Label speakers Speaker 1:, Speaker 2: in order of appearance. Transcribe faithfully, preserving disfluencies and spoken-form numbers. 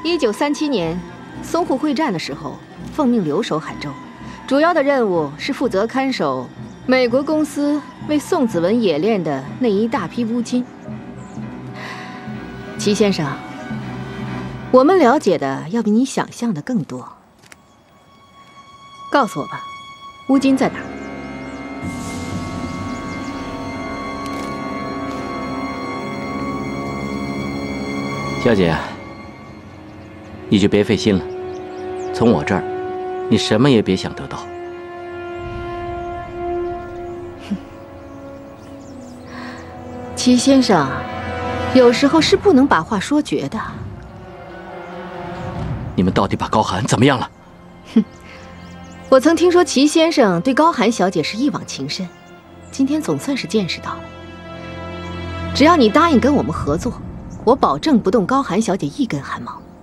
Speaker 1: 一九三七年，淞沪会战的时候，奉命留守海州，主要的任务是负责看守美国公司为宋子文冶炼的那一大批乌金。齐先生，我们了解的要比你想象的更多。告诉我吧，乌金在哪儿？
Speaker 2: 小姐，你就别费心了，从我这儿，你什么也别想得到。
Speaker 1: 齐先生，有时候是不能把话说绝的。
Speaker 2: 你们到底把高寒怎么样了？
Speaker 1: 哼，我曾听说齐先生对高寒小姐是一往情深，今天总算是见识到了。只要你答应跟我们合作，我保证不动高寒小姐一根汗毛。